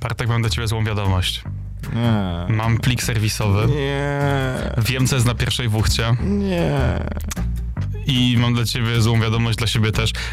Bartek, mam dla ciebie złą wiadomość. Nie. Mam plik serwisowy. Nie. Wiem, co jest na pierwszej wuchcie. Nie. I mam dla ciebie złą wiadomość, dla siebie też.